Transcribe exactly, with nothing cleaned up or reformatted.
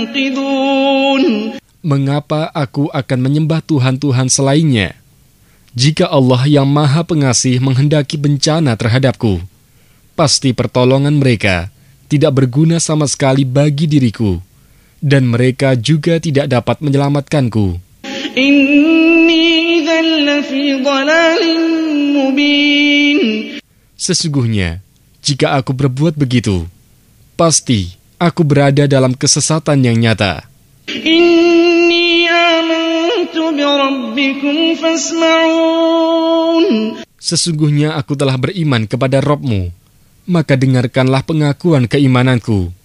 تنقذون. Mengapa aku akan menyembah Tuhan-Tuhan selainnya? Jika Allah yang Maha Pengasih menghendaki bencana terhadapku, pasti pertolongan mereka tidak berguna sama sekali bagi diriku, dan mereka juga tidak dapat menyelamatkanku. Inni idzan lafi dhalalin mubin. Sesungguhnya, jika aku berbuat begitu, pasti aku berada dalam kesesatan yang nyata. Inni amantu bi rabbikum fasma'un. Sesungguhnya aku telah beriman kepada Rabb-Mu, maka dengarkanlah pengakuan keimananku.